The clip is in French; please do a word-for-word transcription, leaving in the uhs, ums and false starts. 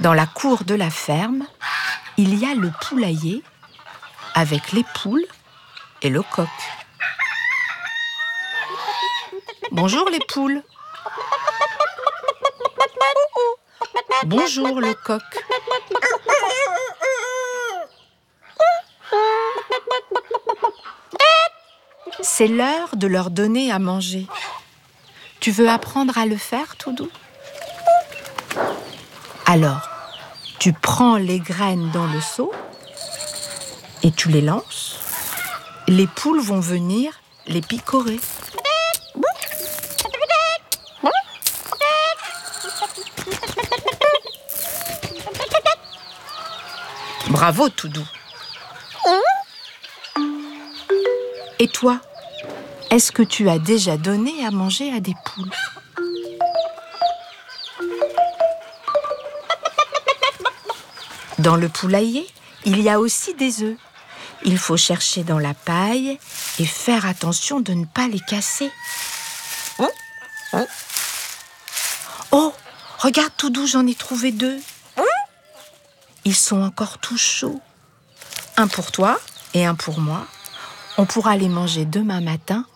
Dans la cour de la ferme, il y a le poulailler avec les poules et le coq. Bonjour les poules. Bonjour le coq. C'est l'heure de leur donner à manger. Tu veux apprendre à le faire, Toudou ? Alors, tu prends les graines dans le seau et tu les lances. Les poules vont venir les picorer. Bravo, Toudou. Et toi, est-ce que tu as déjà donné à manger à des poules ? Dans le poulailler, il y a aussi des œufs. Il faut chercher dans la paille et faire attention de ne pas les casser. Oh, regarde Toudou, j'en ai trouvé deux. Ils sont encore tout chauds. Un pour toi et un pour moi. On pourra les manger demain matin